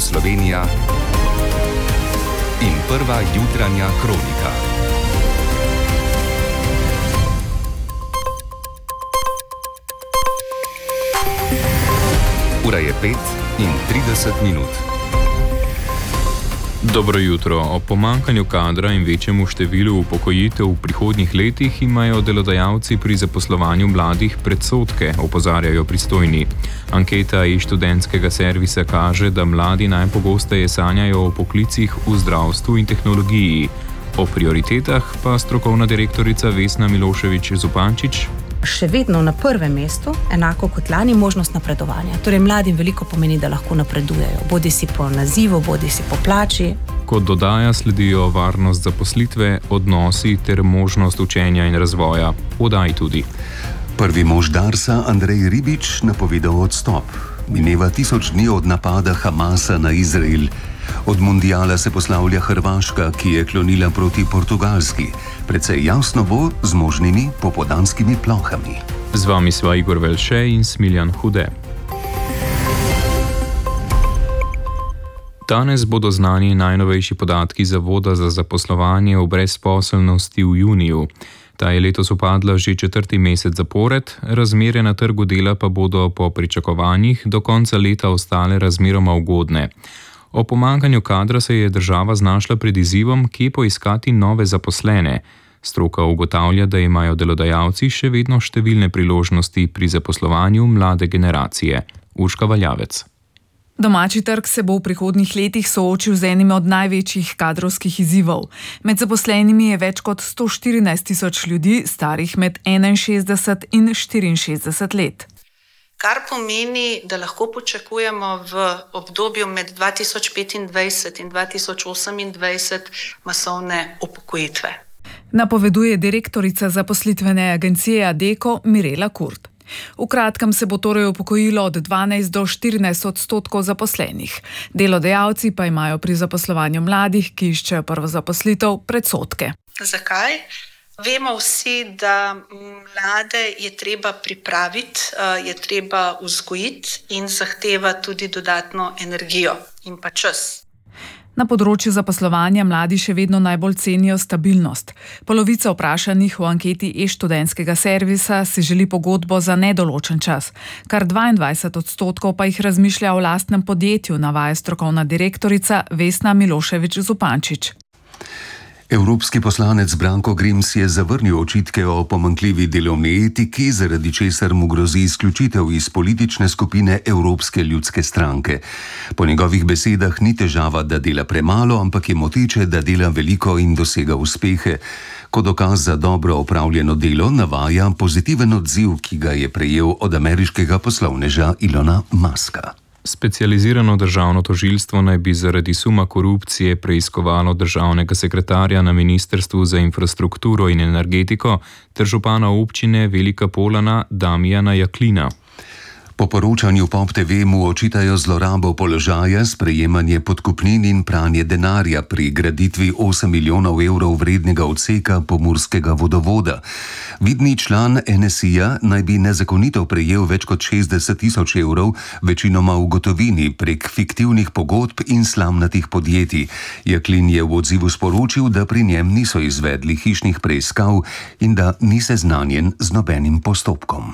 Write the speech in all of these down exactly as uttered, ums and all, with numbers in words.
Slovenija in prva jutranja kronika. Ura je pet in trideset minut. Dobro jutro. O pomanjkanju kadra in večjemu številu upokojitev v prihodnjih letih imajo delodajalci pri zaposlovanju mladih predsodke, opozarjajo pristojni. Anketa iz študentskega servisa kaže, da mladi najpogosteje sanjajo o poklicih v zdravstvu in tehnologiji. O prioritetah pa strokovna direktorica Vesna Milošević Zupančič. Še vedno na prvem mestu, enako kot lani, možnost napredovanja. Torej, mladim veliko pomeni, da lahko napredujejo, bodi si po nazivu, bodi si po plači. Kot dodaja, sledijo varnost zaposlitve, odnosi ter možnost učenja in razvoja. Odaj tudi. Prvi mož Darsa, Andrej Ribič, napovedal odstop. Mineva tisoč dni od napada Hamasa na Izrael. Od mundiala se poslavlja Hrvaška, ki je klonila proti Portugalski. Precej jasno bo z možnimi popoldanskimi plohami. Z vami sva Igor Velše in Smiljan Hude. Danes bodo znani najnovejši podatki Zavoda za zaposlovanje o brezposelnosti v juniju. Ta je letos upadla že četrti mesec zapored, razmere na trgu dela pa bodo po pričakovanjih do konca leta ostale razmeroma ugodne. O pomanjkanju kadra se je država znašla pred izzivom, kje poiskati nove zaposlene. Stroka ugotavlja, da imajo delodajalci še vedno številne priložnosti pri zaposlovanju mlade generacije. Urška Valjavec. Domači trg se bo v prihodnjih letih soočil z enim od največjih kadrovskih izzivov. Med zaposlenimi je več kot sto štirinajst tisoč ljudi, starih med enainšestdeset in štiriinšestdeset let. Kar pomeni, da lahko pričakujemo v obdobju med dva tisoč petindvajset in dva tisoč osemindvajset masovne upokojitve. Napoveduje direktorica zaposlitvene agencije Adecco Mirela Kurt. V kratkem se bo torej upokojilo od dvanajst do štirinajst odstotkov zaposlenih. Delodajalci pa imajo pri zaposlovanju mladih, ki iščejo prvo zaposlitev, predsodke. Zakaj? Vemo vsi, da mlade je treba pripraviti, je treba vzgojiti in zahteva tudi dodatno energijo in pa čas. Na področju zaposlovanja mladi še vedno najbolj cenijo stabilnost. Polovica vprašanih v anketi e-študentskega servisa si želi pogodbo za nedoločen čas, kar dvaindvajset odstotkov pa jih razmišlja o lastnem podjetju, navaja strokovna direktorica Vesna Milošević Zupančič. Evropski poslanec Branko Grims je zavrnil očitke o pomanjkljivi delovni etiki, zaradi česar mu grozi izključitev iz politične skupine Evropske ljudske stranke. Po njegovih besedah ni težava, da dela premalo, ampak je moteče, da dela veliko in dosega uspehe. Kot dokaz za dobro opravljeno delo navaja pozitiven odziv, ki ga je prejel od ameriškega poslovneža Ilona Muska. Specializirano državno tožilstvo naj bi zaradi suma korupcije preiskovalo državnega sekretarja na Ministrstvu za infrastrukturo in energetiko ter župana občine Velika Polana Damijana Jaklina. Po poročanju Pop te ve mu očitajo zlorabo položaja, sprejemanje podkupnin in pranje denarja pri graditvi osem milijonov evrov vrednega odseka pomurskega vodovoda. Vidni član en es i-ja naj bi nezakonito prejel več kot šestdeset tisoč evrov, večinoma v gotovini prek fiktivnih pogodb in slamnatih podjetij. Jaklin je v odzivu sporočil, da pri njem niso izvedli hišnih preiskav in da ni seznanjen z nobenim postopkom.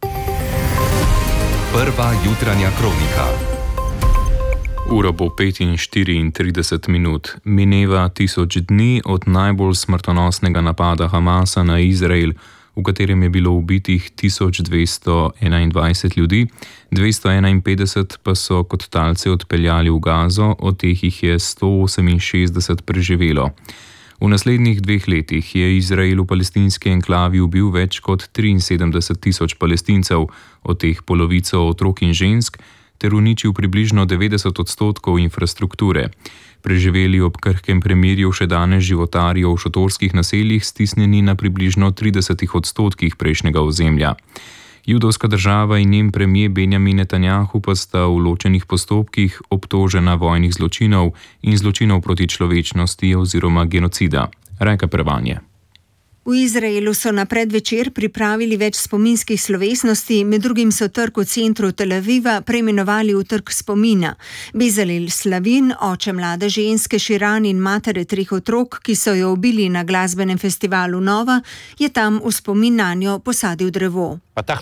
Prva jutranja kronika. Ura bo pet in štiriintrideset minut. Mineva tisoč dni od najbolj smrtonosnega napada Hamasa na Izrael, v katerem je bilo ubitih tisoč dvesto enaindvajset ljudi, dvesto enainpetdeset pa so kot talce odpeljali v Gazo, od teh jih je sto oseminšestdeset preživelo. V naslednjih dveh letih je Izrael v palestinski enklavi ubil več kot triinsedemdeset tisoč Palestincev, od teh polovico otrok in žensk, ter uničil približno devetdeset odstotkov infrastrukture. Preživeli ob krhkem premirju še danes životarijo v šotorskih naseljih, stisnjeni na približno tridesetih odstotkih prejšnjega ozemlja. Judovska država in njen premier Benjamin Netanjahu pa sta v ločenih postopkih obtožena vojnih zločinov in zločinov proti človečnosti oziroma genocida. Reka Prevanje. V Izraelu so na predvečer pripravili več spominskih slovesnosti, med drugim so trg v centru Tel Aviva preimenovali v trg spomina. Bezalel Slavin, oče mlade ženske Širan in matere treh otrok, ki so jo ubili na glasbenem festivalu Nova, je tam v spomin na njo posadil drevo.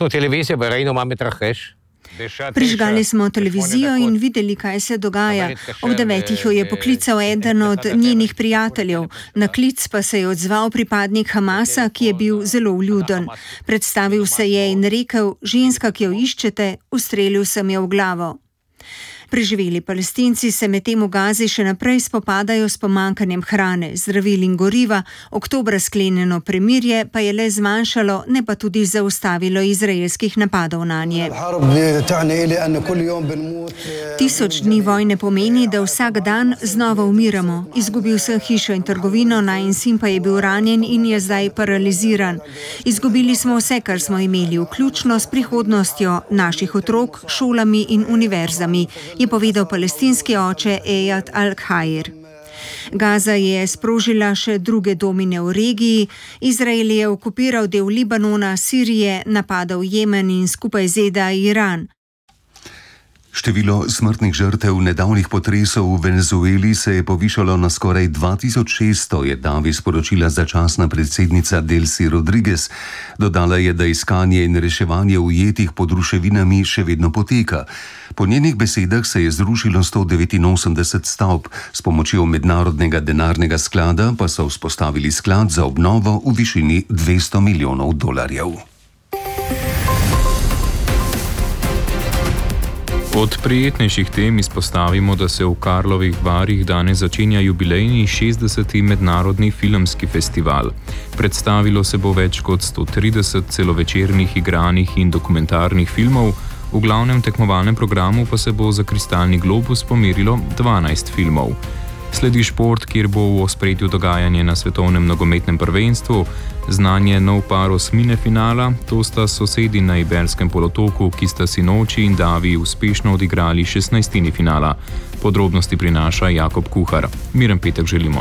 Prižgali smo televizijo in videli, kaj se dogaja. Ob devetih jo je poklical eden od njenih prijateljev. Na klic pa se je odzval pripadnik Hamasa, ki je bil zelo vljuden. Predstavil se je in rekel: ženska, ki jo iščete, ustrelil sem jo v glavo. Preživeli Palestinci se medtem v Gazi še naprej spopadajo s pomanjkanjem hrane, zdravil in goriva, oktobra sklenjeno premirje pa je le zmanjšalo, ne pa tudi zaustavilo izraelskih napadov nanje. Tisoč dni vojne pomeni, da vsak dan znova umiramo. Izgubil sem hišo in trgovino, najin sin pa je bil ranjen in je zdaj paraliziran. Izgubili smo vse, kar smo imeli, vključno s prihodnostjo naših otrok, šolami in univerzami, je povedal palestinski oče Ejad Al-Khair. Gaza je sprožila še druge domine v regiji. Izrael je okupiral del Libanona, Sirije, napadal Jemen in skupaj Z D A Iran. Število smrtnih žrtev nedavnih potresov v Venezueli se je povišalo na skoraj dva tisoč šeststo, je davi sporočila začasna predsednica Delcy Rodriguez. Dodala je, da iskanje in reševanje ujetih pod ruševinami še vedno poteka. Po njenih besedah se je zrušilo sto devetinosemdeset stavb, s pomočjo mednarodnega denarnega sklada pa so vzpostavili sklad za obnovo v višini dvesto milijonov dolarjev. Od prijetnejših tem izpostavimo, da se v Karlovih Varih danes začenja jubilejni šestdeseti mednarodni filmski festival. Predstavilo se bo več kot sto trideset celovečernih igranih in dokumentarnih filmov, v glavnem tekmovalnem programu pa se bo za Kristalni globus pomerilo dvanajst filmov. Sledi šport, kjer bo v ospredju dogajanje na svetovnem nogometnem prvenstvu, znanje nov par osmine finala, to sta sosedi na Iberskem polotoku, ki sta sinoči in davi uspešno odigrali šestnajstini finala. Podrobnosti prinaša Jakob Kuhar. Miren petek želimo.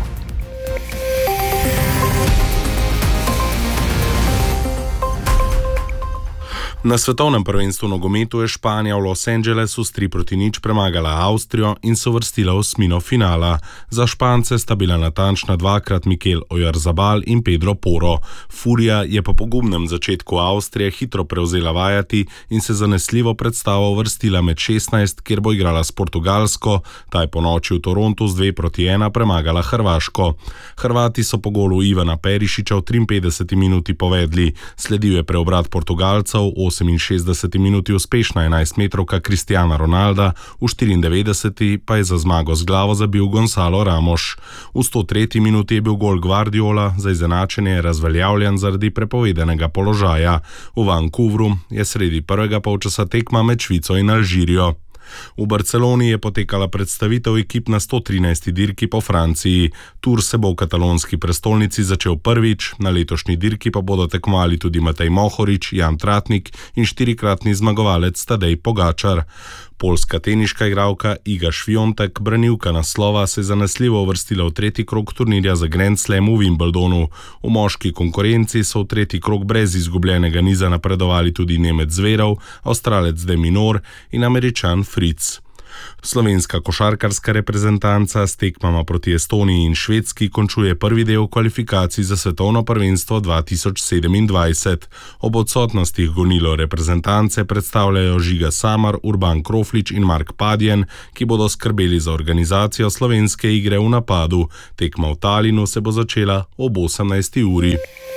Na svetovnem prvenstvu nogometu je Španija v Los Angelesu s tri proti nič premagala Avstrijo in se uvrstila v osmino finala. Za Špance sta bila natančna dvakrat Mikel Oyarzabal in Pedro Porro. Furija je po pogumnem začetku Avstrije hitro prevzela vajeti in se zanesljivo predstavo uvrstila med šestnajst, kjer bo igrala s Portugalsko, ta je po noči v Torontu z dve proti ena premagala Hrvaško. Hrvati so po golu Ivana Perišiča v triinpetdeseti minuti povedli, sledil je preobrat Portugalcev, v oseminšestdeseti minuti uspešna enajstmetrovka Cristiana Ronalda, v štiriindevetdeseti pa je za zmago z glavo zabil Gonzalo Ramos. V sto tretji minuti je bil gol Guardiola, za izenačenje je razveljavljen zaradi prepovedanega položaja. V Vancouvru je sredi prvega polčasa tekma med Švico in Alžirijo. V Barceloni je potekala predstavitev ekip na sto trinajsti dirki po Franciji. Tur se bo v katalonski prestolnici začel prvič, na letošnji dirki pa bodo tekmovali tudi Matej Mohorič, Jan Tratnik in štirikratni zmagovalec Tadej Pogačar. Poljska teniška igralka Iga Šviontek, branilka naslova, se je zanesljivo uvrstila v tretji krog turnirja za Grand Slam v Wimbledonu. V moški konkurenci so v tretji krog brez izgubljenega niza napredovali tudi Nemec Zverev, Avstralec De Minaur in Američan Fritz. Slovenska košarkarska reprezentanca s tekmama proti Estoniji in Švedski končuje prvi del kvalifikacij za svetovno prvenstvo dva tisoč sedemindvajset. Ob odsotnostih gonilo reprezentance predstavljajo Žiga Samar, Urban Kroflič in Mark Padjen, ki bodo skrbeli za organizacijo slovenske igre v napadu. Tekma v Talinu se bo začela ob osemnajsti uri.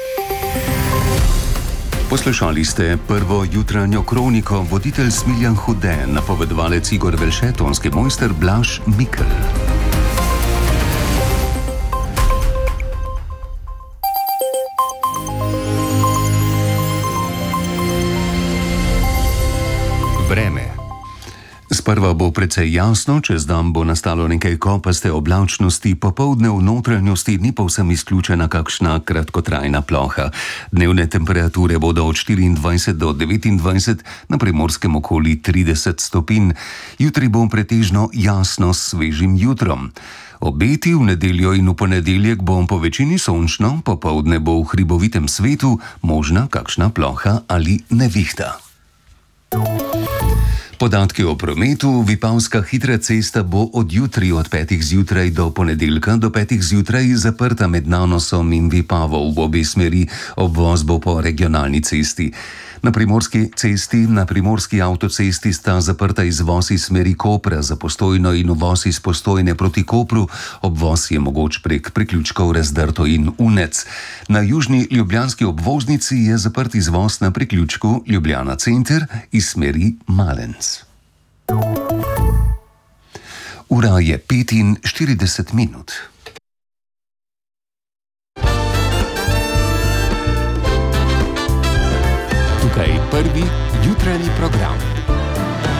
Poslušali ste prvo jutranjo kroniko, voditelj Smiljan Hude, napovedovalec Igor Velše, tonski mojster Blaž Mikl. Vreme. Sprva bo precej jasno, čez dan bo nastalo nekaj kopaste oblačnosti, popoldne v notranjosti ni povsem izključena kakšna kratkotrajna ploha. Dnevne temperature bodo od štiriindvajset do devetindvajset, na Primorskem okoli trideset stopinj. Jutri bo pretežno jasno s svežim jutrom. Obeti v nedeljo in v ponedeljek bo po večini sončno, popoldne bo v hribovitem svetu možna kakšna ploha ali nevihta. Podatki o prometu. Vipavska hitra cesta bo od jutri od petih zjutraj do ponedeljka do petih zjutraj zaprta med Nanosom in Vipavo v obe smeri, obvoz bo po regionalni cesti. Na primorski cesti, na primorski avtocesti sta zaprta izvoz iz smeri Kopra za Postojno in uvoz iz Postojne proti Kopru, obvoz je mogoč prek priključkov Razdrto in Unec. Na južni ljubljanski obvoznici je zaprt izvoz na priključku Ljubljana center iz smeri Malenc. Ura je petinštirideset minut. Tukaj prvi jutranji program.